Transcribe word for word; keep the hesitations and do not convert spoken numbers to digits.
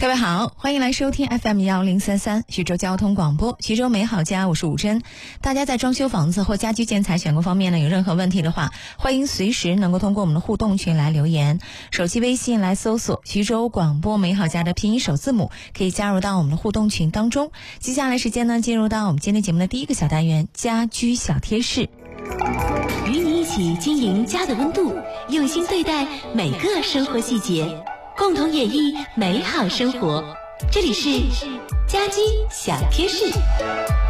各位好，欢迎来收听 F M 一零三三 徐州交通广播，徐州美好家，我是武珍。大家在装修房子或家居建材选购方面呢，有任何问题的话，欢迎随时能够通过我们的互动群来留言。手机微信来搜索徐州广播美好家的拼音首字母，可以加入到我们的互动群当中。接下来时间呢，进入到我们今天节目的第一个小单元，家居小贴士。 与你一起经营家的温度，用心对待每个生活细节，共同演绎美好生活。这里是家居小贴士。